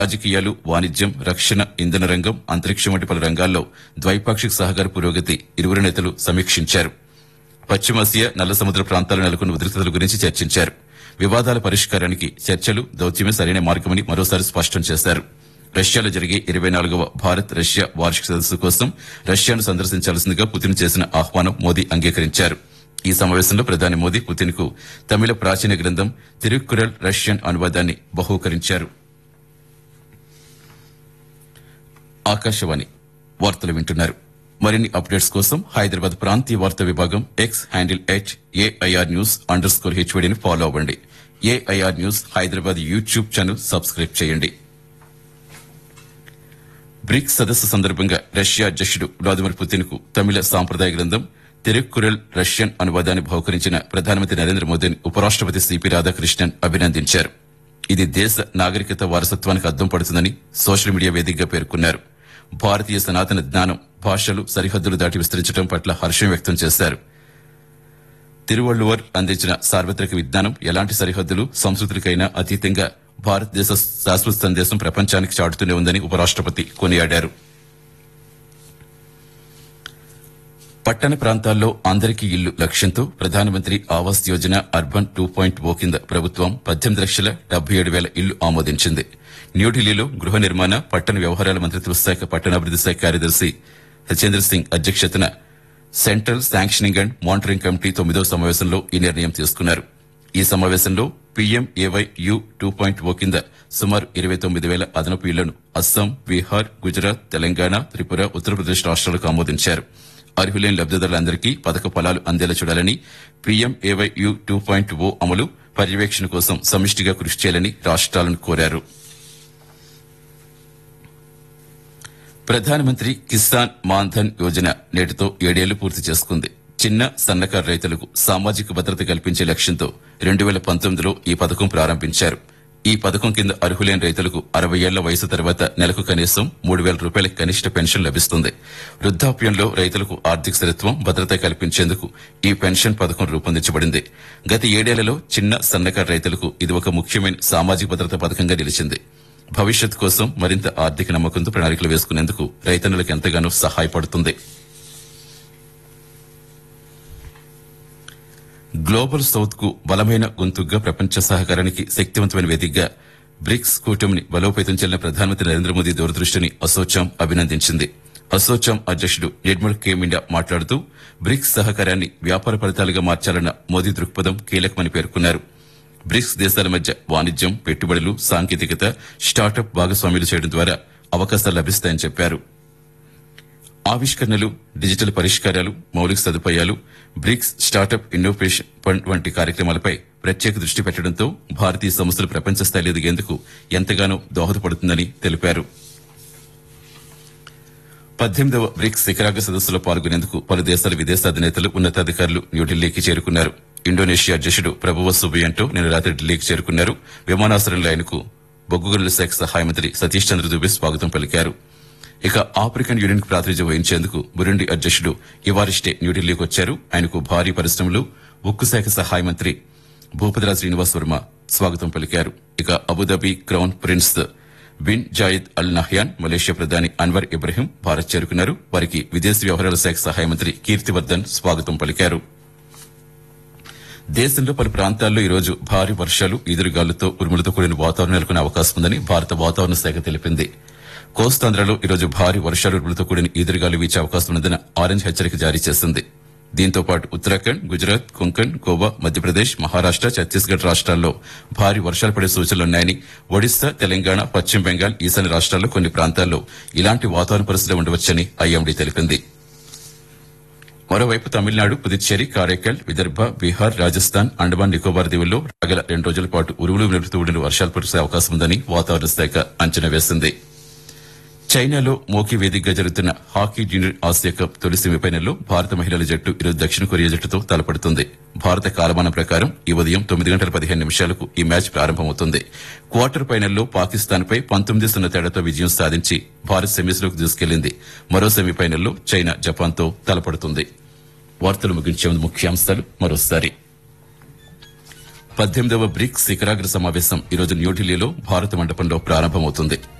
రాజకీయాలు, వాణిజ్యం, రక్షణ, ఇంధన రంగం, అంతరిక్షం వంటి పలు రంగాల్లో ద్వైపాక్షిక సహకార పురోగతి ఇరువురు నేతలు సమీక్షించారు. పశ్చిమాసియా, నల్ల సముద్ర ప్రాంతాల్లో నెలకొన్న ఉద్రిక్తతల గురించి చర్చించారు. వివాదాల పరిష్కారానికి చర్చలు, దౌత్యమే సరైన మార్గమని మరోసారి స్పష్టం చేశారు. రష్యాలో జరిగే 24వ భారత్ రష్యా వార్షిక సదస్సు కోసం రష్యాను సందర్శించాల్సిందిగా పుతిన్ చేసిన ఆహ్వానం మోదీ అంగీకరించారు. ఈ సమావేశంలో ప్రధాని మోదీ పుతిన్ కు తమిళ ప్రాచీన గ్రంథం తిరుక్కురల్ రష్యన్ అనువాదాన్ని బహూకరించారు. ఆకాశవాణి వార్తలు వింటున్నారు. మరిన్ని అప్డేట్స్ కోసం హైదరాబాద్ ప్రాంతీయ వార్తా విభాగం ఎక్స్ హ్యాండిల్ @AIR_News_HVDని ఫాలో అవ్వండి. AIR news Hyderabad YouTube channel subscribe చేయండి. బ్రిక్స్ సదస్సు సందర్భంగా రష్యా అధ్యక్షుడు వ్లాదిమిర్ పుతిన్ కు తమిళ సాంప్రదాయ గ్రంథం తిరుక్కురల్ రష్యన్ అనువాదాన్ని బహూకరించిన ప్రధానమంత్రి నరేంద్ర మోదీని ఉపరాష్టపతి సిపి రాధాకృష్ణన్ అభినందించారు. ఇది దేశ నాగరికత వారసత్వానికి అద్దం పడుతుందని సోషల్ మీడియా వేదికగా పేర్కొన్నారు. భారతీయ సనాతన జ్ఞానం, భాషలు సరిహద్దులు దాటి విస్తరించడం పట్ల హర్షం వ్యక్తం చేశారు. తిరువళ్లువర్ అందించిన సార్వత్రిక విజ్ఞానం ఎలాంటి సరిహద్దులు, సంస్కృతులకైనా అతీతంగా భారతదేశ శాశ్వత సందేశం ప్రపంచానికి చాటుతూనే ఉందని ఉపరాష్టపతి కొనియాడారు. పట్టణ ప్రాంతాల్లో అందరికీ ఇల్లు లక్ష్యంతో ప్రధానమంత్రి ఆవాస్ యోజన అర్బన్ 2.0 కింద ప్రభుత్వం 18,77,000 ఇళ్లు ఆమోదించింది. న్యూఢిల్లీలో గృహ నిర్మాణ, పట్టణ వ్యవహారాల మంత్రిత్వ శాఖ పట్టణాభివృద్ది శాఖ కార్యదర్శి హచేంద్ర సింగ్ అధ్యక్షతన central sanctioning and monitoring committee 9వ సమావేశంలో ఈ నిర్ణయం తీసుకున్నారు. ఈ సమావేశంలో PMAYU 2.0 కింద సుమారు 29,000 అదనపు ఇళ్లను అస్సాం, బీహార్, గుజరాత్, తెలంగాణ, త్రిపుర, ఉత్తరప్రదేశ్ రాష్ట్రాలకు ఆమోదించారు. అర్హులైన లబ్దిదారులందరికీ పథక ఫలాలు అందేలా చూడాలని, PMAYU 2.0 అమలు, పర్యవేక్షణ కోసం సమిష్టిగా కృషి చేయాలని రాష్ట్రాలను కోరారు. ప్రధానమంత్రి కిసాన్ మాన్ధన్ యోజన నేటితో 7 ఏళ్లు పూర్తి చేసుకుంది. చిన్న, సన్నకారు రైతులకు సామాజిక భద్రత కల్పించే లక్ష్యంతో 2019లో ఈ పథకం ప్రారంభించారు. ఈ పథకం కింద అర్హులైన రైతులకు 60 ఏళ్ల వయసు తర్వాత నెలకు కనీసం 3,000 రూపాయల కనిష్ట పెన్షన్ లభిస్తుంది. వృద్ధాప్యంలో రైతులకు ఆర్థిక స్థిరత్వం, భద్రత కల్పించేందుకు ఈ పెన్షన్ పథకం రూపొందించబడింది. గత 7 ఏళ్లలో చిన్న, సన్నకారు రైతులకు ఇది ఒక ముఖ్యమైన సామాజిక భద్రత పథకంగా నిలిచింది. భవిష్యత్ కోసం మరింత ఆర్థిక నమ్మకంతో ప్రణాళికలు వేసుకునేందుకు రైతన్నులకు ఎంతగానో సహాయపడుతుంది. గ్లోబల్ సౌత్ కు బలమైన గొంతుగ్గా, ప్రపంచ సహకారానికి శక్తివంతమైన వేదికగా బ్రిక్స్ కూటమిని బలోపేతం చేయాలని ప్రధానమంత్రి నరేంద్ర మోదీ దూరదృష్టిని అసోచాం అభినందించింది. అసోచాం అధ్యక్షుడు నిర్మల్ కే మిండా మాట్లాడుతూ బ్రిక్స్ సహకారాన్ని వ్యాపార ఫలితాలుగా మార్చాలన్న మోదీ దృక్పథం కీలకమని పేర్కొన్నారు. బ్రిక్స్ దేశాల మధ్య వాణిజ్యం, పెట్టుబడులు, సాంకేతికత, స్టార్టప్ భాగస్వామ్యాలు చేయడం ద్వారా అవకాశాలు లభిస్తాయని చెప్పారు. ఆవిష్కరణలు, డిజిటల్ పరిష్కారాలు, మౌలిక సదుపాయాలు, బ్రిక్స్ స్టార్టప్ ఇన్నోవేషన్ ఫండ్ వంటి కార్యక్రమాలపై ప్రత్యేక దృష్టి పెట్టడంతో భారతీయ సంస్థలు ప్రపంచ స్థాయిలో ఎదిగేందుకు ఎంతగానో దోహదపడుతుందని తెలిపారు. 18వ బ్రిక్స్ శిఖరాగ్ర సదస్సులో పాల్గొనేందుకు పలు దేశాల విదేశాధినేతలు, ఉన్నతాధికారులు న్యూఢిల్లీకి చేరుకున్నారు. ఇండోనేషియా అధ్యక్షుడు ప్రభువో సుబియాంటో నిన్న రాత్రి ఢిల్లీకి చేరుకున్నారు. విమానాశ్రయంలో ఆయనకు బొగ్గు గనుల శాఖ సహాయ మంత్రి సతీష్ చంద్ర దుబే స్వాగతం పలికారు. ఇక ఆఫ్రికన్ యూనియన్ కు ప్రాతినిధ్యం వహించేందుకు బురుండి అధ్యక్షుడు ఇవారిస్టే న్యూఢిల్లీకి వచ్చారు. ఆయనకు భారీ పరిశ్రమలు, ఉక్కు శాఖ సహాయ మంత్రి భూపతిరాజ్ శ్రీనివాస్ వర్మ స్వాగతం పలికారు. ఇక Abu Dhabi crown prince bin Zayed Al Nahyan, Malaysia ప్రధాని అన్వర్ ఇబ్రహీం భారత్ చేరుకున్నారు. వారికి విదేశీ వ్యవహారాల శాఖ సహాయ మంత్రి కీర్తివర్ధన్ స్వాగతం పలికారు. దేశంలో పలు ప్రాంతాల్లో ఈరోజు భారీ వర్షాలు, ఈదురుగాలులతో ఉరుములతో కూడిన వాతావరణం నెలకొనే అవకాశం ఉందని భారత వాతావరణ శాఖ తెలిపింది. కోస్తాంధ్రలో ఈరోజు భారీ వర్షాలు, ఉరుములతో కూడిన ఈదురుగాలు వీచే అవకాశం ఉన్నదని ఆరెంజ్ హెచ్చరిక జారీ చేసింది. దీంతో పాటు ఉత్తరాఖండ్, గుజరాత్, కొంకణ్, గోవా, మధ్యప్రదేశ్, మహారాష్ట, ఛత్తీస్గఢ్ రాష్ట్రాల్లో భారీ వర్షాలు పడే సూచనలున్నాయని, ఒడిశా, తెలంగాణ, పశ్చిమ బెంగాల్, ఈశాన్య రాష్ట్రాల్లో కొన్ని ప్రాంతాల్లో ఇలాంటి వాతావరణ పరిస్థితులు ఉండవచ్చని ఐఎండీ తెలిపింది. మరోవైపు తమిళనాడు, పుదుచ్చేరి, కారైకల్, విదర్భ, బీహార్, రాజస్థాన్, అండమాన్ నికోబార్ దీవుల్లో రాగల 2 రోజుల పాటు ఉరుములు మెరుపుతూ ఉండిన వర్షాలు కురిసే అవకాశం ఉందని వాతావరణ శాఖ అంచనా వేసింది. చైనాలో మోకీ వేదికగా జరుగుతున్న హాకీ జూనియర్ ఆసియా కప్ తొలి సెమీఫైనల్లో భారత మహిళల జట్టు ఈరోజు దక్షిణ కొరియా జట్టుతో తలపడుతుంది. భారత కాలమానం ప్రకారం ఈ ఉదయం 9:15 ఈ మ్యాచ్ ప్రారంభమవుతుంది. క్వార్టర్ ఫైనల్లో పాకిస్తాన్ పై 19-0 తేడాతో విజయం సాధించి భారత్ సెమీస్లోకి దూసుకెళ్లింది. మరో సెమీఫైనల్లో చైనా జపాన్తో తలపడుతుంది. వార్తలు ముగించే ముందు ముఖ్యాంశాలు మరోసారి. 18వ బ్రిక్స్ శిఖరాగ్ర సమావేశం ఈరోజు న్యూఢిల్లీలో భారత మండపంలో ప్రారంభమవుతుంది.